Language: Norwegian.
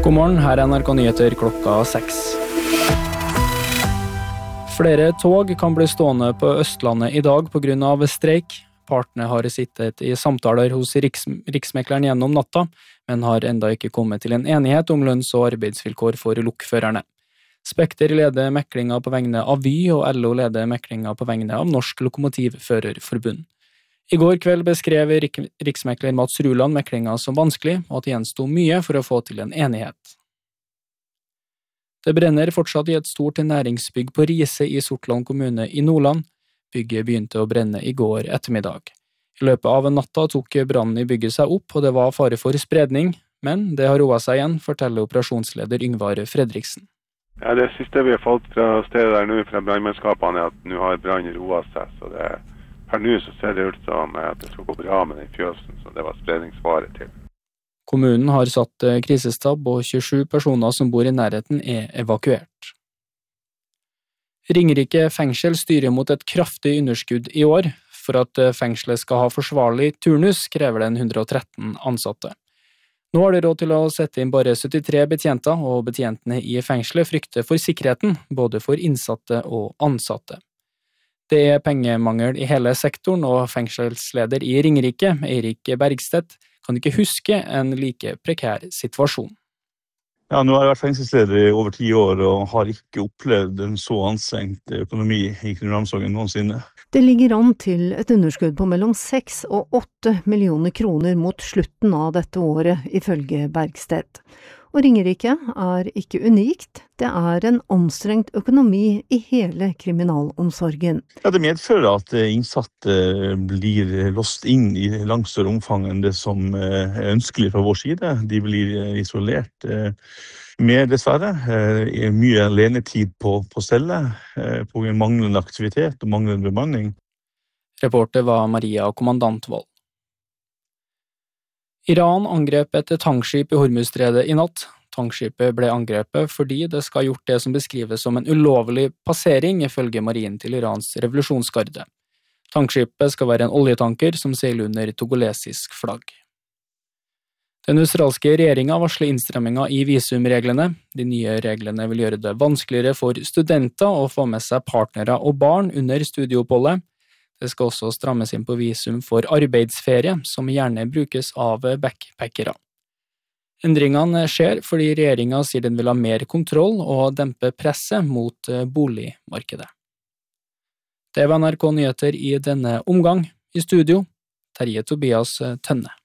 God morgen, her NRK Nyheter klokka 6. Flere tog kan bli stående på Østlandet i dag på grunn av streik. Partene har sittet i samtaler hos riksmekleren gjennom natta, men har enda ikke kommet til en enighet om lønns- og arbeidsvilkår for lokførerne. Spekter leder meklinga på vegne av Vy, og LO leder meklinga på vegne av Norsk Lokomotivførerforbund. I går kveld beskrev riksmekler Mats Ruland meklinga som vanskelig, og at det gjensto mye for å få til en enighet. Det brenner fortsatt i et stort næringsbygg på Riise i Sortland kommune i Nordland. Bygget begynte å brenne i går ettermiddag. I løpet av natta tok brannen i bygget seg opp, og det var fare for spredning, men det har roet seg igjen, forteller operasjonsleder Yngvar Fredriksen. Ja, det siste vi har fått fra stedet der nå, fra brannmannskapene, er at nå har brannen roet seg, så per nå så ser det ut som at det skal gå bra med den fjøsen, så det var spredningsfare til. Kommunen har satt krisestab, og 27 personer som bor i nærheten er evakuert. Ringerike fengsel styrer mot et kraftig underskudd i år. For at fengselet skal ha forsvarlig turnus, krever den 113 ansatte. Nå har det råd til å sette inn bare 73 betjenter, og betjentene i fengselet frykter for sikkerheten, både for innsatte og ansatte. Det er pengemangel i hele sektoren, og fengselsleder i Ringerike, Eirik Bergstedt, kan ikke huske en like prekær situasjon. Ja, nå har jeg vært fengselsleder i over 10 år og har ikke opplevd en så anstrengt økonomi i kriminalomsorgen noensinne. Det ligger an til et underskudd på mellom 6 og 8 millioner kroner mot slutten av dette året, ifølge Bergstedt. Og Ringerike er ikke unikt, det er en anstrengt økonomi i hele kriminalomsorgen. Ja, det medfører at innsatte blir låst inn i langt større omfang enn det som er ønskelig fra vår side. De blir isolert mer, dessverre. Mye alenetid på celle, på manglende aktivitet og manglende bemanning. Reporter var Maria Kommandantvold. Iran angrep et tankskip i Hormuzstredet i natt. Tankskipet ble angrepet fordi det skal ha gjort det som beskrives som en ulovlig passering, ifølge marinen til Irans revolusjonsgarde. Tankskipet skal være en oljetanker som seiler under togolesisk flagg. Den australske regjeringen varsler innstramminger i visumreglene. De nye reglene vil gjøre det vanskeligere for studenter å få med seg partnere og barn under studieoppholdet. Det skal også strammes inn på visum for arbeidsferie, som gjerne brukes av backpackere. Endringene skjer fordi regjeringen sier den vil ha mer kontroll og dempe presset mot boligmarkedet. Det var NRK Nyheter i denne omgang. I studio, Terje Tobias Tønne.